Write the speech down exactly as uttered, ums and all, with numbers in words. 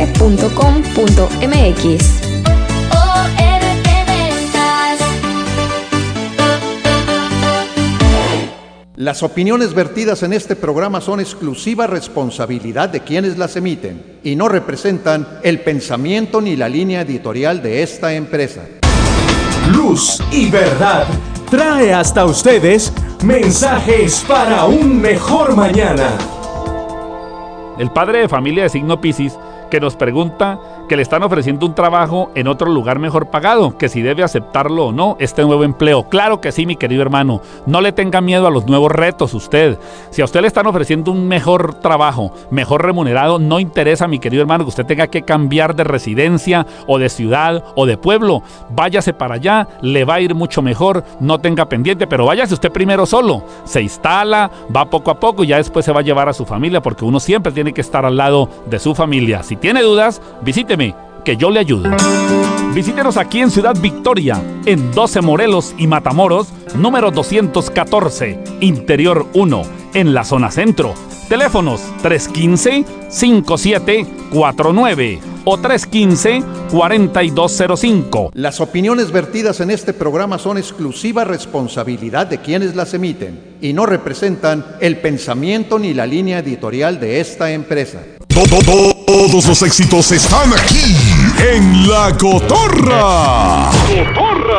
punto com punto m x. Las opiniones vertidas en este programa son exclusiva responsabilidad de quienes las emiten y no representan el pensamiento ni la línea editorial de esta empresa. Luz y Verdad trae hasta ustedes mensajes para un mejor mañana. El padre de familia de signo Piscis que nos pregunta que le están ofreciendo un trabajo en otro lugar mejor pagado, que si debe aceptarlo o no este nuevo empleo. Claro que sí, mi querido hermano, no le tenga miedo a los nuevos retos usted. Si a usted le están ofreciendo un mejor trabajo, mejor remunerado, no interesa, mi querido hermano, que usted tenga que cambiar de residencia o de ciudad o de pueblo. Váyase para allá, le va a ir mucho mejor, no tenga pendiente, pero váyase usted primero solo, se instala, va poco a poco y ya después se va a llevar a su familia, porque uno siempre tiene que estar al lado de su familia. Si tiene dudas, visíteme, que yo le ayudo. Visítenos aquí en Ciudad Victoria, en doce Morelos y Matamoros, número doscientos catorce, Interior uno, en la zona centro. Teléfonos tres uno cinco, cinco siete cuatro nueve o tres uno cinco, cuatro dos cero cinco. Las opiniones vertidas en este programa son exclusiva responsabilidad de quienes las emiten y no representan el pensamiento ni la línea editorial de esta empresa. Todos los éxitos están aquí en La Cotorra. Cotorra.